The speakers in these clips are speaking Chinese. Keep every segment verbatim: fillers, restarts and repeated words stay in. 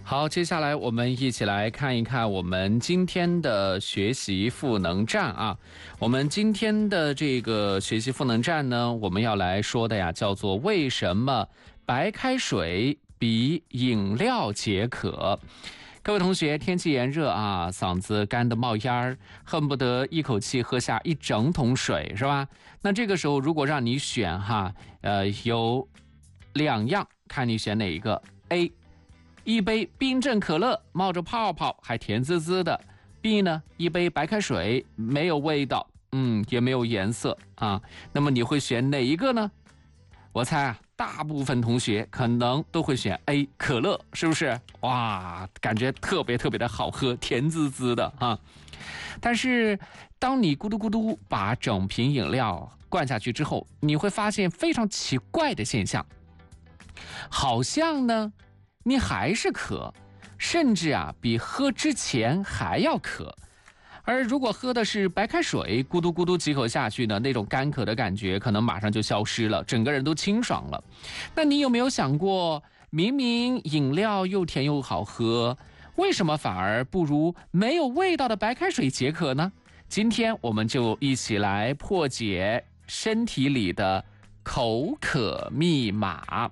好，接下来我们一起来看一看我们今天的学习赋能站啊。我们今天的这个学习赋能站呢，我们要来说的呀，叫做为什么白开水比饮料解渴。各位同学，天气炎热啊，嗓子干得冒烟儿，恨不得一口气喝下一整桶水，是吧？那这个时候如果让你选哈，呃，有两样，看你选哪一个。 A， 一杯冰镇可乐，冒着泡泡，还甜滋滋的。 B 呢，一杯白开水，没有味道，嗯，也没有颜色啊。那么你会选哪一个呢？我猜啊，大部分同学可能都会选 A， 可乐，是不是？哇，感觉特别特别的好喝，甜滋滋的啊。但是当你咕嘟咕嘟把整瓶饮料灌下去之后，你会发现非常奇怪的现象，好像呢你还是渴，甚至啊比喝之前还要渴。而如果喝的是白开水，咕嘟咕嘟几口下去呢，那种干渴的感觉可能马上就消失了，整个人都清爽了。那你有没有想过，明明饮料又甜又好喝，为什么反而不如没有味道的白开水解渴呢？今天我们就一起来破解身体里的口渴密码。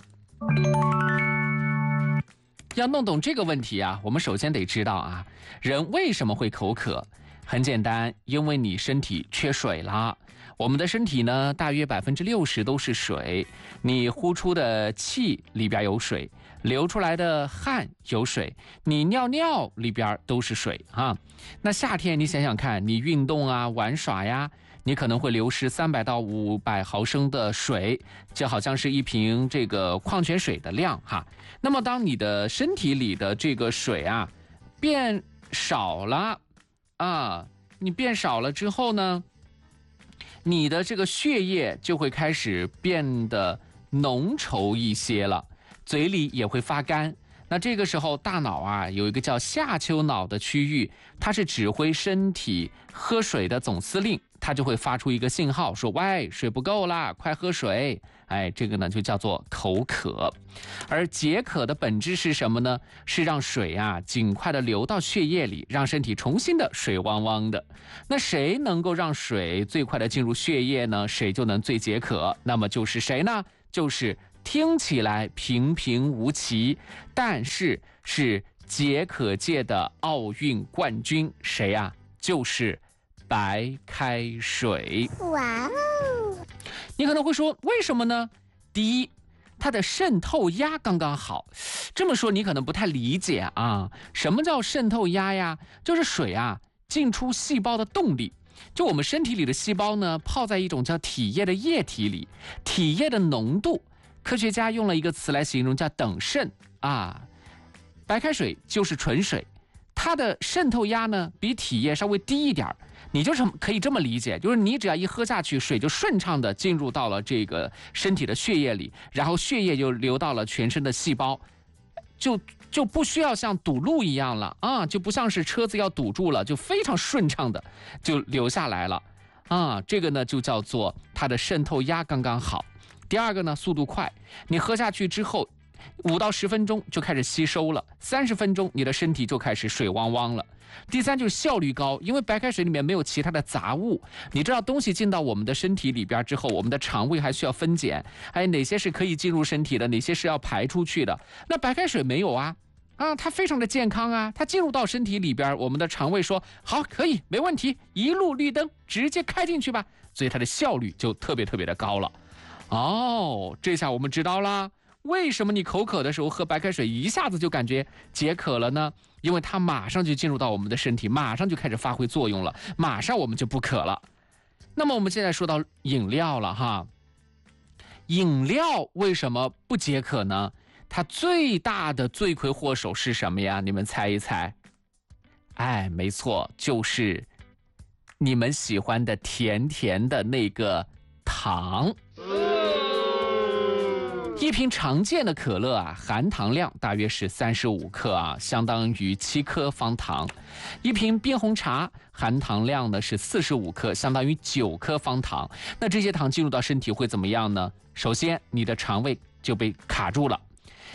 要弄懂这个问题啊，我们首先得知道啊，人为什么会口渴？很简单，因为你身体缺水了。我们的身体呢，大约百分之六十都是水，你呼出的气里边有水，流出来的汗有水，你尿尿里边都是水啊。那夏天你想想看，你运动啊、玩耍呀，你可能会流失三百到五百毫升的水，就好像是一瓶这个矿泉水的量哈。那么当你的身体里的这个水啊变少了啊，你变少了之后呢，你的这个血液就会开始变得浓稠一些了，嘴里也会发干。那这个时候大脑啊有一个叫下丘脑的区域，它是指挥身体喝水的总司令，它就会发出一个信号说，喂，水不够啦，快喝水。哎，这个呢就叫做口渴。而解渴的本质是什么呢？是让水啊尽快的流到血液里，让身体重新的水汪汪的。那谁能够让水最快的进入血液呢？谁就能最解渴。那么就是谁呢？就是听起来平平无奇，但是是解渴界的奥运冠军，谁啊？就是白开水。哇哦！你可能会说，为什么呢？第一，它的渗透压刚刚好。这么说你可能不太理解啊，什么叫渗透压呀？就是水啊进出细胞的动力。就我们身体里的细胞呢，泡在一种叫体液的液体里，体液的浓度，科学家用了一个词来形容，叫等渗啊。白开水就是纯水，它的渗透压呢比体液稍微低一点，你就是可以这么理解，就是你只要一喝下去，水就顺畅的进入到了这个身体的血液里，然后血液就流到了全身的细胞，就就不需要像堵路一样了啊，就不像是车子要堵住了，就非常顺畅的就流下来了啊。这个呢就叫做它的渗透压刚刚好。第二个呢，速度快，你喝下去之后五到十分钟就开始吸收了，三十分钟你的身体就开始水汪汪了。第三就是效率高，因为白开水里面没有其他的杂物，你知道东西进到我们的身体里边之后，我们的肠胃还需要分拣，还有哪些是可以进入身体的，哪些是要排出去的。那白开水没有啊，啊，它非常的健康啊，它进入到身体里边，我们的肠胃说好，可以，没问题，一路绿灯，直接开进去吧，所以它的效率就特别特别的高了。哦，这下我们知道啦，为什么你口渴的时候喝白开水一下子就感觉解渴了呢？因为它马上就进入到我们的身体，马上就开始发挥作用了，马上我们就不渴了。那么我们现在说到饮料了哈，饮料为什么不解渴呢？它最大的罪魁祸首是什么呀？你们猜一猜。哎，没错，就是你们喜欢的甜甜的那个糖。一瓶常见的可乐啊，含糖量大约是三十五克啊，相当于七颗方糖。一瓶冰红茶含糖量呢是四十五克，相当于九颗方糖。那这些糖进入到身体会怎么样呢？首先，你的肠胃就被卡住了。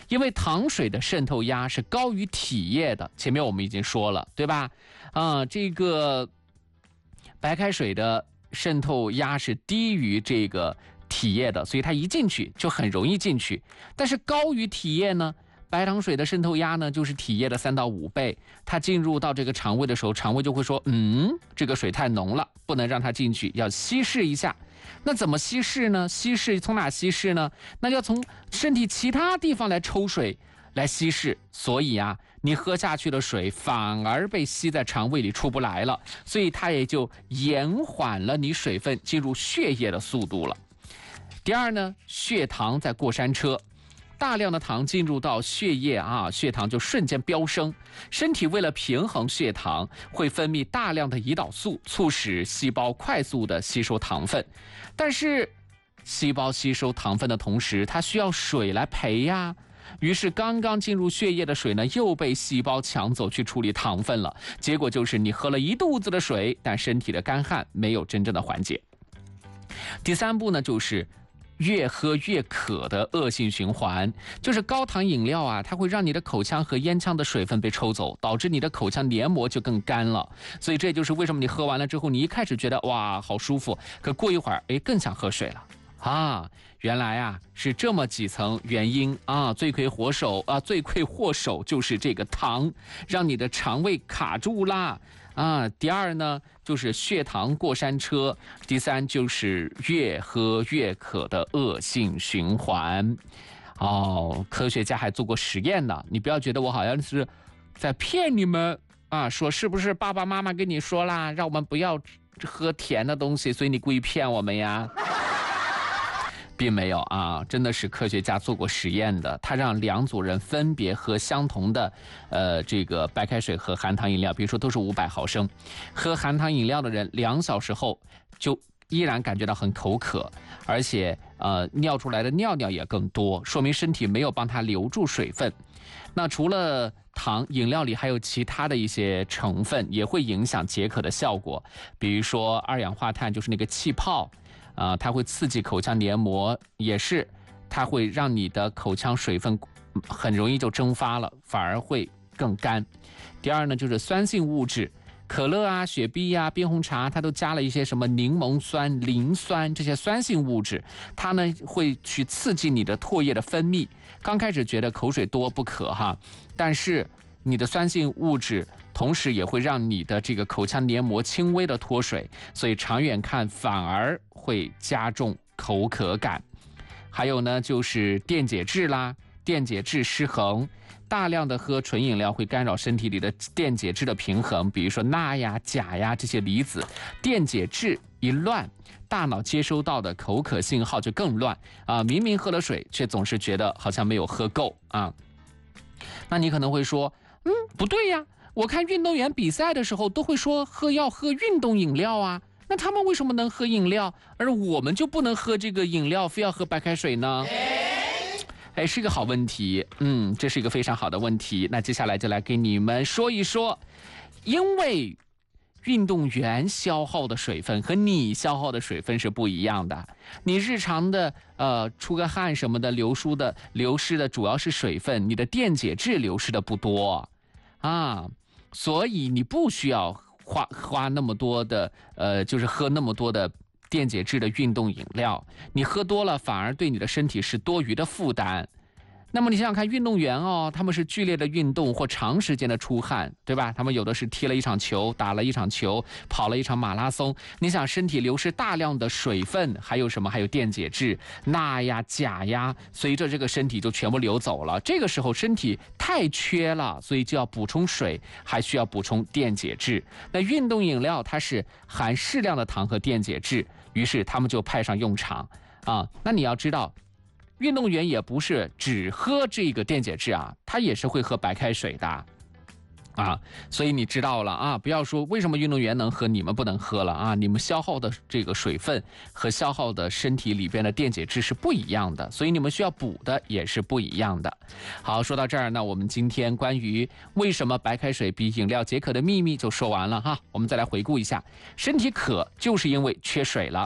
因为糖水的渗透压是高于体液的，前面我们已经说了，对吧？啊、呃，这个白开水的渗透压是低于这个体液的，所以它一进去就很容易进去。但是高于体液呢，白糖水的渗透压呢就是体液的三到五倍，它进入到这个肠胃的时候，肠胃就会说，嗯，这个水太浓了，不能让它进去，要稀释一下。那怎么稀释呢？稀释从哪稀释呢？那要从身体其他地方来抽水来稀释，所以啊，你喝下去的水反而被吸在肠胃里出不来了，所以它也就延缓了你水分进入血液的速度了。第二呢，血糖在过山车，大量的糖进入到血液啊，血糖就瞬间飙升。身体为了平衡血糖，会分泌大量的胰岛素，促使细胞快速的吸收糖分。但是，细胞吸收糖分的同时，它需要水来陪呀。于是，刚刚进入血液的水呢，又被细胞抢走去处理糖分了。结果就是你喝了一肚子的水，但身体的干旱没有真正的缓解。第三步呢，就是越喝越渴的恶性循环，就是高糖饮料啊，它会让你的口腔和咽腔的水分被抽走，导致你的口腔黏膜就更干了。所以这就是为什么你喝完了之后，你一开始觉得哇好舒服，可过一会儿哎更想喝水了啊。原来啊是这么几层原因啊，罪魁祸首啊，罪魁祸首就是这个糖，让你的肠胃卡住啦。啊，第二呢就是血糖过山车，第三就是越喝越渴的恶性循环。哦，科学家还做过实验呢，你不要觉得我好像是在骗你们啊，说是不是爸爸妈妈跟你说啦，让我们不要喝甜的东西，所以你故意骗我们呀？并没有啊，真的是科学家做过实验的。他让两组人分别喝相同的，呃，这个白开水和含糖饮料，比如说都是五百毫升。喝含糖饮料的人，两小时后就依然感觉到很口渴，而且呃尿出来的尿尿也更多，说明身体没有帮他留住水分。那除了糖，饮料里还有其他的一些成分也会影响解渴的效果，比如说二氧化碳，就是那个气泡。啊、呃，它会刺激口腔黏膜，也是它会让你的口腔水分很容易就蒸发了，反而会更干。第二呢，就是酸性物质，可乐啊、雪碧啊、冰红茶，它都加了一些什么柠檬酸、磷酸这些酸性物质，它呢会去刺激你的唾液的分泌。刚开始觉得口水多不渴哈，但是你的酸性物质同时也会让你的这个口腔黏膜轻微的脱水，所以长远看反而会加重口渴感。还有呢，就是电解质啦，电解质失衡，大量的喝纯饮料会干扰身体里的电解质的平衡，比如说钠呀、钾呀这些离子，电解质一乱，大脑接收到的口渴信号就更乱啊！明明喝了水，却总是觉得好像没有喝够啊。那你可能会说，嗯，不对呀，我看运动员比赛的时候都会说喝要喝运动饮料啊，那他们为什么能喝饮料，而我们就不能喝这个饮料，非要喝白开水呢？哎，是个好问题，嗯，这是一个非常好的问题。那接下来就来给你们说一说，因为运动员消耗的水分和你消耗的水分是不一样的。你日常的呃出个汗什么的流失的流失的主要是水分，你的电解质流失的不多啊，所以你不需要花花那么多的呃，就是喝那么多的电解质的运动饮料，你喝多了反而对你的身体是多余的负担。那么你想想看，运动员哦，他们是剧烈的运动或长时间的出汗，对吧？他们有的是踢了一场球，打了一场球，跑了一场马拉松。你想，身体流失大量的水分，还有什么？还有电解质，钠呀、钾呀，随着这个身体就全部流走了。这个时候身体太缺了，所以就要补充水，还需要补充电解质。那运动饮料它是含适量的糖和电解质，于是他们就派上用场啊。那你要知道，运动员也不是只喝这个电解质啊，他也是会喝白开水的啊，所以你知道了啊，不要说为什么运动员能喝，你们不能喝了啊，你们消耗的这个水分和消耗的身体里边的电解质是不一样的，所以你们需要补的也是不一样的。好，说到这儿，那我们今天关于为什么白开水比饮料解渴的秘密就说完了哈，我们再来回顾一下，身体渴就是因为缺水了。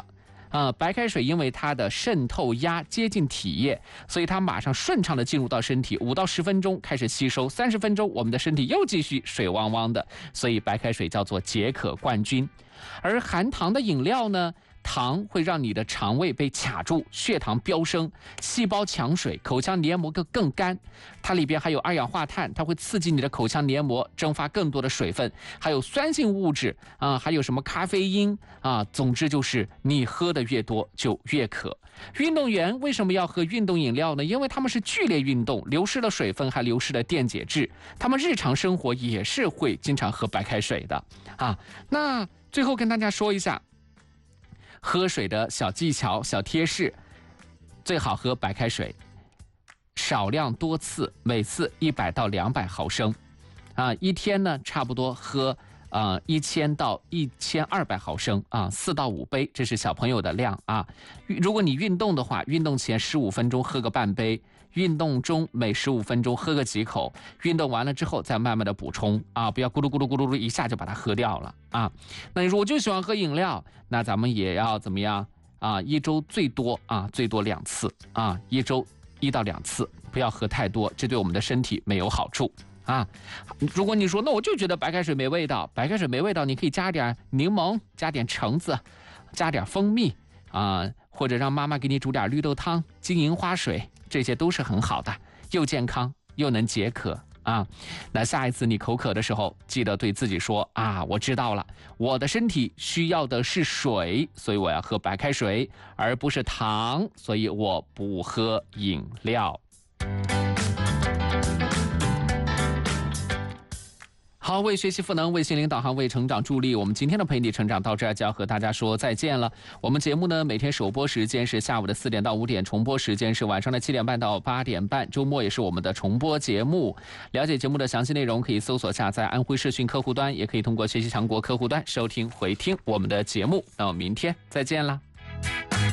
啊，白开水因为它的渗透压接近体液，所以它马上顺畅的进入到身体，五到十分钟开始吸收，三十分钟我们的身体又继续水汪汪的，所以白开水叫做解渴冠军。而含糖的饮料呢，糖会让你的肠胃被卡住，血糖飙升，细胞抢水，口腔黏膜更更干。它里边还有二氧化碳，它会刺激你的口腔黏膜蒸发更多的水分，还有酸性物质啊，还有什么咖啡因啊。总之就是你喝的越多就越渴。运动员为什么要喝运动饮料呢？因为他们是剧烈运动，流失了水分，还流失了电解质。他们日常生活也是会经常喝白开水的啊。那最后跟大家说一下。喝水的小技巧、小贴士，最好喝白开水，少量多次，每次一百到两百毫升，啊，一天呢差不多喝啊一千到一千二百毫升啊，四到五杯，这是小朋友的量啊。如果你运动的话，运动前十五分钟喝个半杯。运动中每十五分钟喝个几口，运动完了之后再慢慢的补充啊，不要咕噜咕噜咕噜咕噜一下就把它喝掉了啊。那你说我就喜欢喝饮料，那咱们也要怎么样啊？一周最多啊，最多两次啊，一周一到两次，不要喝太多，这对我们的身体没有好处啊。如果你说那我就觉得白开水没味道，白开水没味道，你可以加点柠檬，加点橙子，加点蜂蜜啊，或者让妈妈给你煮点绿豆汤、金银花水。这些都是很好的，又健康又能解渴啊。那下一次你口渴的时候，记得对自己说啊，我知道了，我的身体需要的是水，所以我要喝白开水，而不是糖，所以我不喝饮料。好，为学习赋能，为心灵导航，为成长助力。我们今天的陪你成长到这儿就要和大家说再见了。我们节目呢，每天首播时间是下午的四点到五点，重播时间是晚上的七点半到八点半，周末也是我们的重播节目。了解节目的详细内容，可以搜索下载安徽视讯客户端，也可以通过学习强国客户端收听回听我们的节目。那我们明天再见啦。